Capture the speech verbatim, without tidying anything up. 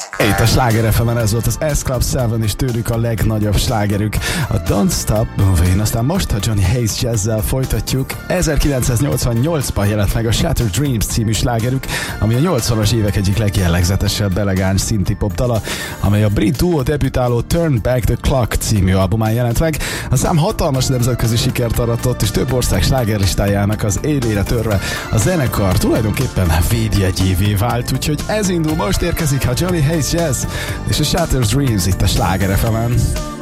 Itt a Sláger ef emen ez volt az S-Club hét, és tőlük a legnagyobb slágerük, a Don't Stop Moving. Aztán most a Johnny Hayes Jazz-zel folytatjuk. ezerkilencszáznyolcvannyolcban jelent meg a Shattered Dreams című slágerük, ami a nyolcvanas évek egyik legjellegzetesebb elegáns synthie-pop dala, amely a brit duó debütáló Turn Back the Clock című albumán jelent meg. A szám hatalmas nemzetközi sikert aratott, és több ország slágerlistájának az élére törve a zenekar tulajdonképpen védjegyévé vált, úgyhogy ez indul, most érkezik a Johnny Hayes Jazz és a Shattered Dreams itt a Sláger ef emen.